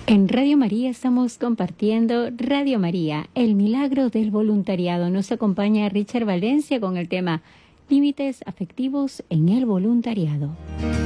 En Radio María estamos compartiendo Radio María, el milagro del voluntariado. Nos acompaña Richard Valencia con el tema Límites afectivos en el voluntariado.